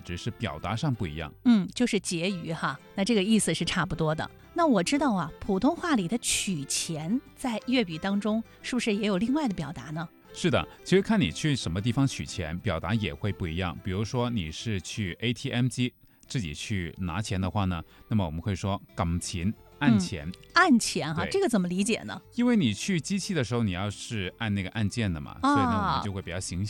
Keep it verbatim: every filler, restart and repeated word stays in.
的，只是表达上不一样。 嗯，就是结余哈，那这个意思是差不多的。那我知道啊，普通话里的取钱在粤语当中是不是也有另外的表达呢？ 是的，其实看你去什么地方取钱，表达也会不一样。比如说你是去 A T M 机自己去拿钱的话呢，那么我们会说撳錢，按钱。 嗯、按钱哈， 对， 这个怎么理解呢？ 因为你去机器的时候，你要是按那个按键的嘛， 啊， 所以呢，我们就会比较形